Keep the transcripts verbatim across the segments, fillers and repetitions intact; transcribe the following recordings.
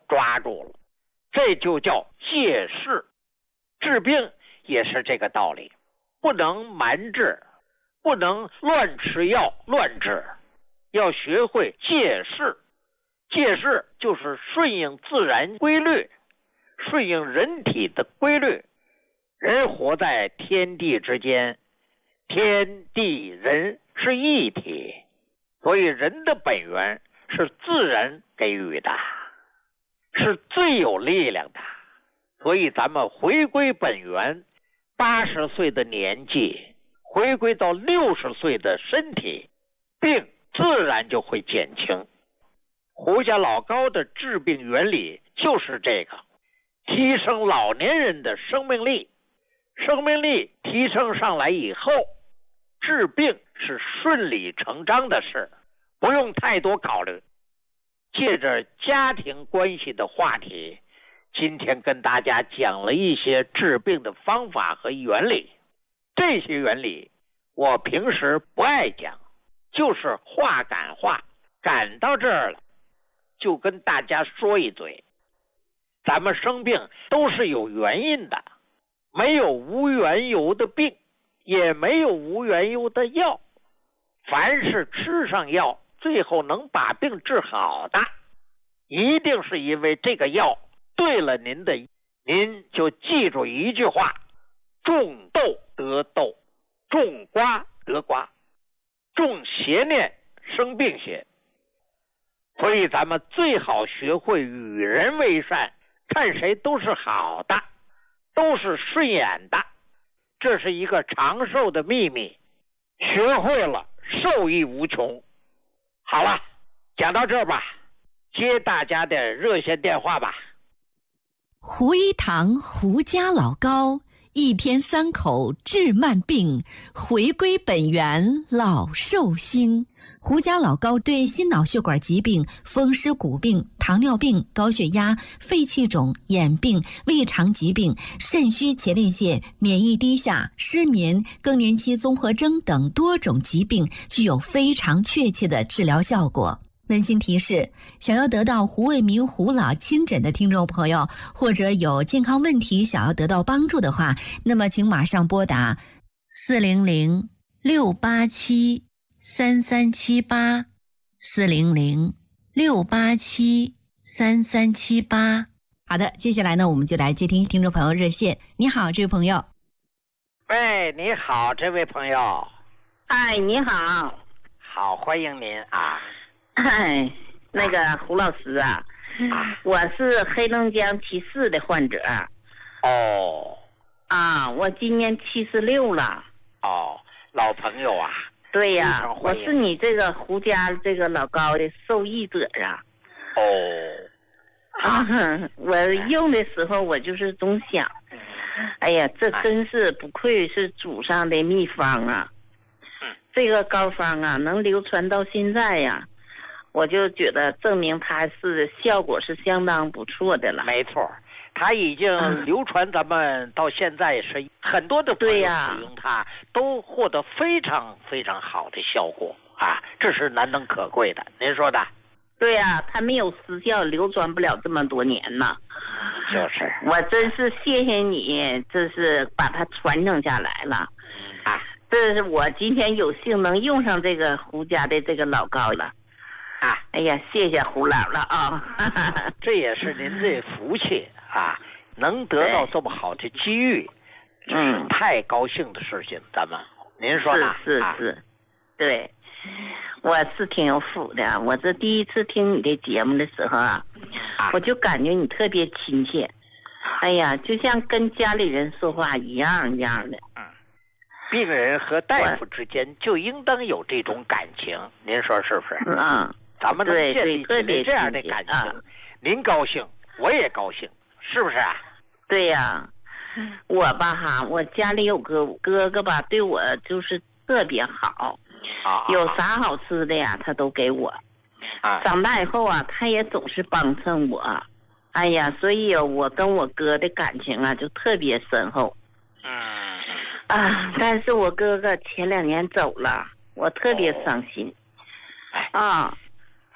抓住了，这就叫戒事。治病也是这个道理，不能蛮治，不能乱吃药乱治，要学会戒事。戒事就是顺应自然规律，顺应人体的规律。人活在天地之间，天地人是一体，所以人的本源是自然给予的，是最有力量的。所以咱们回归本源，八十岁的年纪回归到六十岁的身体，病自然就会减轻。胡家老高的治病原理就是这个，提升老年人的生命力。生命力提升上来以后，治病是顺理成章的事，不用太多考虑。借着家庭关系的话题，今天跟大家讲了一些治病的方法和原理。这些原理我平时不爱讲，就是话赶话，赶到这儿了就跟大家说一嘴。咱们生病都是有原因的，没有无缘由的病，也没有无缘由的药。凡是吃上药最后能把病治好的，一定是因为这个药对了您的。您就记住一句话，种豆得豆，种瓜得瓜，种邪念生病邪。所以咱们最好学会与人为善，看谁都是好的，都是顺眼的，这是一个长寿的秘密，学会了受益无穷。好了，讲到这吧，接大家的热线电话吧。 胡一堂胡家老高，一天三口治慢病，回归本源老寿星。胡家老高对心脑血管疾病、风湿骨病、糖尿病、高血压、肺气肿、眼病、胃肠疾病、肾虚前列腺、免疫低下、失眠、更年期综合征等多种疾病具有非常确切的治疗效果。温馨提示，想要得到胡卫民胡老亲诊的听众朋友，或者有健康问题想要得到帮助的话，那么请马上拨打四零零六八七三三七八，四零零六八七三三七八。好的，接下来呢，我们就来接听听众朋友热线。你好，这位朋友。 喂，你好，这位朋友。 哎，你好。 好，欢迎您啊。 哎，那个胡老师啊，啊我是黑龙江七四的患者。 哦。 啊，我今年七十六了。 哦，老朋友啊。 对呀，我是你这个胡家这个老高的受益者啊。 哦。 啊，我用的时候我就是总想，哎呀，这真是不愧是祖上的秘方啊。 嗯。 这个膏方啊，能流传到现在呀，我就觉得证明它是效果是相当不错的了。 没错，它已经流传，咱们到现在是很多的朋友使用它，都获得非常非常好的效果啊，这是难能可贵的。您说的？ 对呀、啊，它没有失效，流传不了这么多年呢。 就是， 我真是谢谢你，这是把它传承下来了。 啊， 这是我今天有幸能用上这个胡家的这个老膏了。啊，哎呀，谢谢胡老了啊！ 这也是您的福气啊，能得到这么好的机遇，这是太高兴的事情。咱们，您说呢？ 是是是，啊、对，我是挺有福的。我这第一次听你的节目的时候啊，啊我就感觉你特别亲切，哎呀，就像跟家里人说话一样一样的。 嗯，病人和大夫之间就应当有这种感情，您说是不是？ 嗯。 咱们能建立起来这样的感情，啊、您高兴，我也高兴，是不是啊？ 对呀、啊，我吧哈，我家里有个哥哥吧，对我就是特别好， 啊， 有啥好吃的呀，他都给我。 啊， 长大以后啊，他也总是帮衬我，哎呀，所以我跟我哥的感情啊就特别深厚。 嗯。 啊，但是我哥哥前两年走了，我特别伤心。 哎、 啊。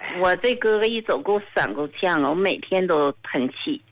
我这哥哥一走给我闪够呛啊，我每天都喷气。